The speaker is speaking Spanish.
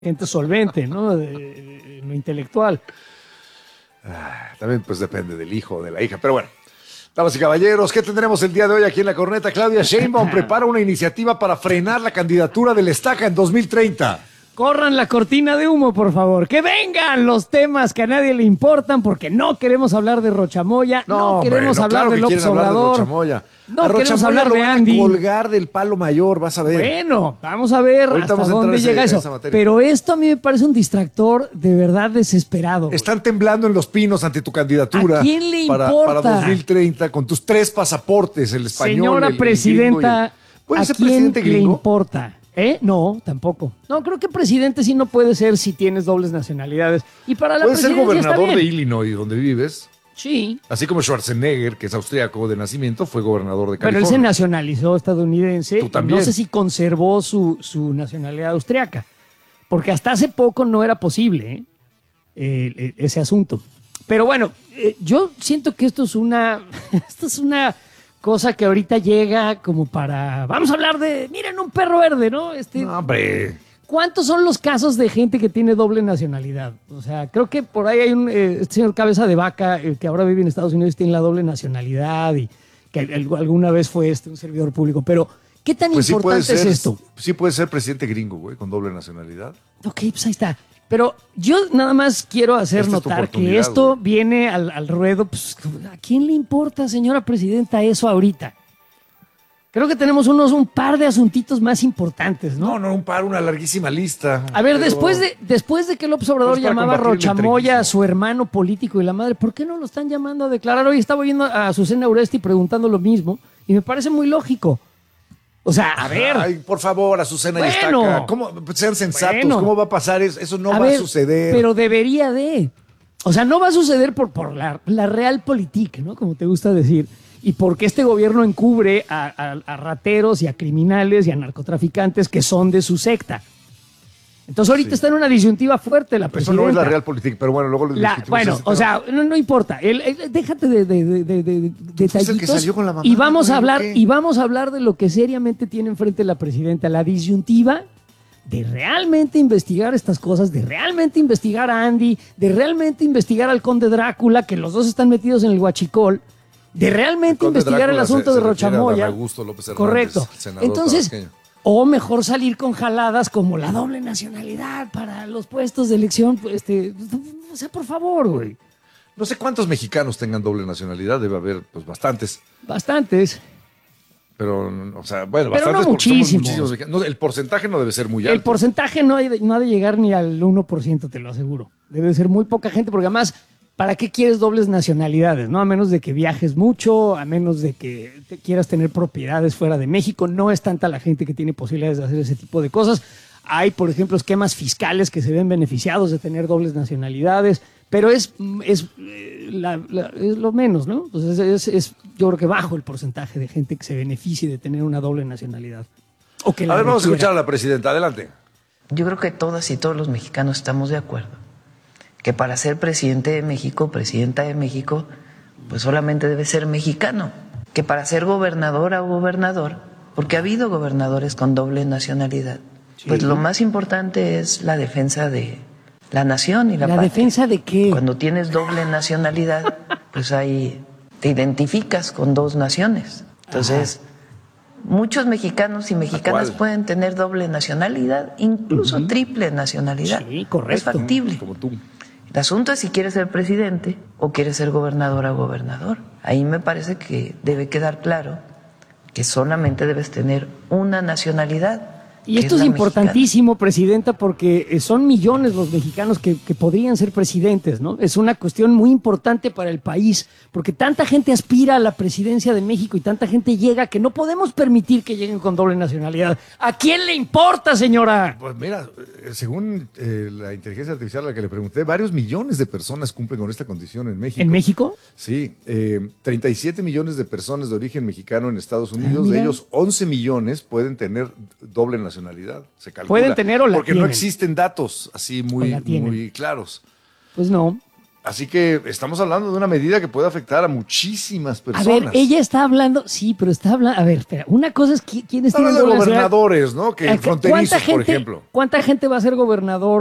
gente solvente, ¿no? Lo intelectual. También pues depende del hijo o de la hija, pero bueno. Damas y caballeros, ¿qué tendremos el día de hoy aquí en La Corneta? Claudia Sheinbaum prepara una iniciativa para frenar la candidatura del Estaca en 2030. Corran la cortina de humo, por favor. Que vengan los temas que a nadie le importan, porque no queremos hablar de Rochamoya, no queremos hablar de López Obrador. No queremos hablar de Andy. Colgar del palo mayor, vas a ver. Bueno, vamos a ver Ahorita hasta vamos a dónde entrar llega en eso. esa materia. Pero esto a mí me parece un distractor de verdad desesperado. Están temblando en los pinos ante tu candidatura. ¿A quién le para importa? 2030 con tus 3 pasaportes, el español, Señora el presidenta, gringo ¿puede ¿a ser quién presidente le gringo? importa? No, tampoco. No, creo que presidente sí no puede ser si tienes dobles nacionalidades. Y para la Puede ser presidencia está gobernador de bien. Illinois, donde vives. Sí. Así como Schwarzenegger, que es austríaco de nacimiento, fue gobernador de Pero él California. se nacionalizó estadounidense. Tú también. No sé si conservó su nacionalidad austriaca. Porque hasta hace poco no era posible ese asunto. Pero bueno, yo siento que esto es una cosa que ahorita llega como para... Vamos a hablar de... Miren, un perro verde, ¿no? No, hombre. ¿Cuántos son los casos de gente que tiene doble nacionalidad? O sea, creo que por ahí hay este señor Cabeza de Vaca, que ahora vive en Estados Unidos, tiene la doble nacionalidad y que alguna vez fue un servidor público. Pero, ¿qué tan Pues importante es esto? Sí puede ser presidente gringo, güey, con doble nacionalidad. Ok, pues ahí está. Pero yo nada más quiero hacer Esta es tu notar que oportunidad, esto güey. viene al ruedo. Pues, ¿a quién le importa, señora presidenta, eso ahorita? Creo que tenemos un par de asuntitos más importantes, ¿no? No, una larguísima lista. A ver, Pero- después de que López Obrador Pues para llamaba a combatir el Rochamoya a entreguismo. su hermano político y la madre, ¿por qué no lo están llamando a declarar? Hoy estaba oyendo a Azucena Uresti preguntando lo mismo y me parece muy lógico. O sea, a ver, Ay, por favor, Azucena y Bueno. Estaca. Sean sensatos. Bueno. ¿Cómo va a pasar eso? Eso no a va ver, a suceder. pero debería de. O sea, no va a suceder por la realpolitik, ¿no? Como te gusta decir. Y porque este gobierno encubre a rateros y a criminales y a narcotraficantes que son de su secta. Entonces ahorita Sí. está en una disyuntiva fuerte la Eso presidenta. no es la realpolitik, pero bueno, luego lo discutimos. Bueno, ese o tema. sea, no importa. Déjate de fuiste el que detallitos. salió con la mamá, Y vamos a güey, hablar, ¿qué? y vamos a hablar de lo que seriamente tiene enfrente la presidenta, la disyuntiva de realmente investigar estas cosas, de realmente investigar a Andy, de realmente investigar al conde Drácula, que los dos están metidos en el huachicol, de realmente El conde investigar el Drácula asunto se de refiere a Dan Rochamoya. Augusto López Hernández, Correcto. senador Entonces, tabasqueño. o mejor salir con jaladas como la doble nacionalidad para los puestos de elección, o sea, por favor, güey. No sé cuántos mexicanos tengan doble nacionalidad, debe haber pues bastantes. Bastantes. Pero, o sea, bueno, Pero no bastantes porque somos muchísimos. muchísimos mexicanos. No, el porcentaje no debe ser muy alto. El porcentaje no ha de llegar ni al 1%, te lo aseguro. Debe ser muy poca gente, porque además, ¿para qué quieres dobles nacionalidades? ¿No? A menos de que viajes mucho, a menos de que quieras tener propiedades fuera de México. No es tanta la gente que tiene posibilidades de hacer ese tipo de cosas. Hay, por ejemplo, esquemas fiscales que se ven beneficiados de tener dobles nacionalidades, pero es lo menos, ¿no? Entonces es yo creo que bajo el porcentaje de gente que se beneficie de tener una doble nacionalidad. O que A la ver, vamos a requiera. escuchar a la presidenta. Adelante. Yo creo que todas y todos los mexicanos estamos de acuerdo que para ser presidente de México, presidenta de México, pues solamente debe ser mexicano. Que para ser gobernadora o gobernador, porque ha habido gobernadores con doble nacionalidad, pues lo más importante es la defensa de la nación y la ¿La patria. defensa de qué? Cuando tienes doble nacionalidad, pues ahí te identificas con dos naciones. Entonces, muchos mexicanos y mexicanas cuál? pueden tener doble nacionalidad, incluso triple nacionalidad. Sí, correcto. Es factible. Como tú. El asunto es si quieres ser presidente o quieres ser gobernadora o gobernador. Ahí me parece que debe quedar claro que solamente debes tener una nacionalidad. Y que esto es la importantísimo, presidenta, porque son millones los mexicanos que podrían ser presidentes, ¿no? Es una cuestión muy importante para el país, porque tanta gente aspira a la presidencia de México y tanta gente llega que no podemos permitir que lleguen con doble nacionalidad. ¿A quién le importa, señora? Pues mira, según la inteligencia artificial a la que le pregunté, varios millones de personas cumplen con esta condición en México. ¿En México? Sí, 37 millones de personas de origen mexicano en Estados Unidos, mira. de ellos 11 millones pueden tener doble nacionalidad, se calcula. Pueden tener o la Porque no tienen. existen datos así O muy, la tienen. muy claros. Pues no. Así que estamos hablando de una medida que puede afectar a muchísimas A personas. ver, ella está hablando, sí, pero está hablando, a ver, espera, una cosa es quiénes Está tienen hablando de doble nacionalidad. gobernadores, ¿no? Que ¿Cuánta fronterizos, por gente, ejemplo. ¿Cuánta gente va a ser gobernador